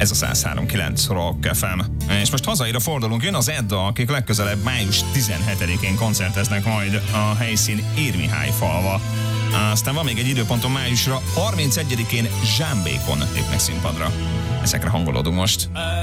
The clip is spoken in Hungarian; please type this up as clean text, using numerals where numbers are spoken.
Ez a 103.9 Rock FM. És most hazaira fordulunk, jön az Edda, akik legközelebb május 17-én koncerteznek majd a helyszín Érmihályfalva. Aztán van még egy időponton májusra, 31-én Zsámbékon lépnek színpadra. Ezekre hangolódunk most.